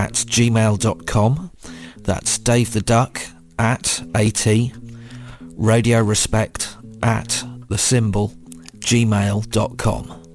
at gmail.com. That's Dave the Duck at AT, Radio Respect at the symbol gmail.com.